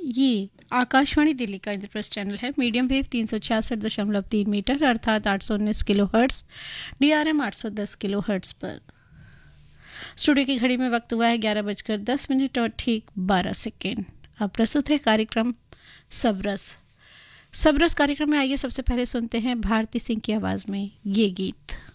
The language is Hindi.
ये आकाशवाणी दिल्ली का इंद्रप्रस्थ चैनल है। मीडियम वेव 366.3 मीटर अर्थात 819 kilo hertz, DRM 810 kilo hertz पर। स्टूडियो की घड़ी में वक्त हुआ है 11:10 और ठीक 12 सेकेंड। अब प्रस्तुत है कार्यक्रम सबरस। सबरस कार्यक्रम में आइए सबसे पहले सुनते हैं भारती सिंह की आवाज़ में ये गीत।